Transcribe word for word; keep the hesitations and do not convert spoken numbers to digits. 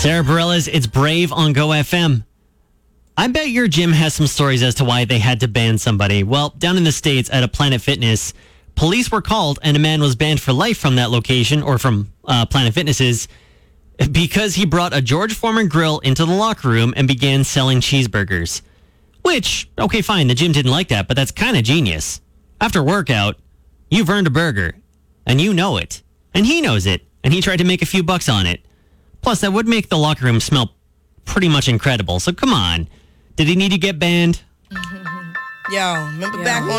Sarah Bareilles, it's Brave on Go F M. I bet your gym has some stories as to why they had to ban somebody. Well, down in the States at a Planet Fitness, police were called and a man was banned for life from that location, or from uh, Planet Fitness's, because he brought a George Foreman grill into the locker room and began selling cheeseburgers. Which, okay, fine, the gym didn't like that, but that's kind of genius. After workout, you've earned a burger, and you know it, and he knows it, and he tried to make a few bucks on it. Plus, that would make the locker room smell pretty much incredible, so come on. Did he need to get banned? Yo, remember Yo. back on